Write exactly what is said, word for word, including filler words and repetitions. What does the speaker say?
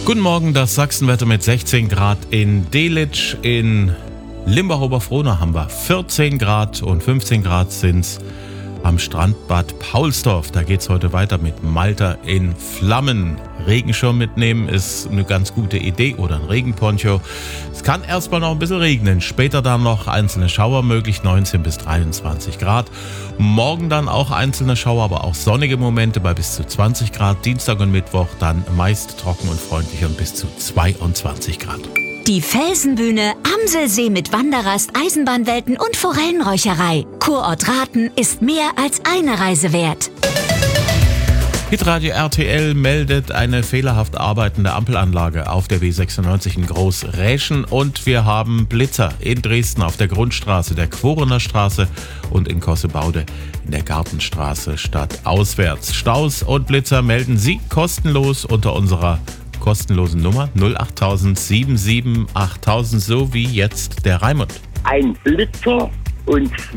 Guten Morgen, das Sachsenwetter mit sechzehn Grad in Delitzsch. In Limbach-Oberfrohna haben wir vierzehn Grad und fünfzehn Grad sind's am Strandbad Paulsdorf. Da geht's heute weiter mit Malta in Flammen. Regenschirm mitnehmen ist eine ganz gute Idee oder ein Regenponcho. Es kann erstmal noch ein bisschen regnen. Später dann noch einzelne Schauer möglich, neunzehn bis dreiundzwanzig Grad. Morgen dann auch einzelne Schauer, aber auch sonnige Momente bei bis zu zwanzig Grad. Dienstag und Mittwoch dann meist trocken und freundlich und bis zu zweiundzwanzig Grad. Die Felsenbühne, Amselsee mit Wanderrast, Eisenbahnwelten und Forellenräucherei. Kurort Rathen ist mehr als eine Reise wert. Hitradio R T L meldet eine fehlerhaft arbeitende Ampelanlage auf der B sechsundneunzig in Großräschen und wir haben Blitzer in Dresden auf der Grundstraße, der Quorener Straße und in Kossebaude in der Gartenstraße stadtauswärts. Staus und Blitzer melden Sie kostenlos unter unserer kostenlosen Nummer null acht null sieben sieben acht null null, so wie jetzt der Raimund. Ein Blitzer und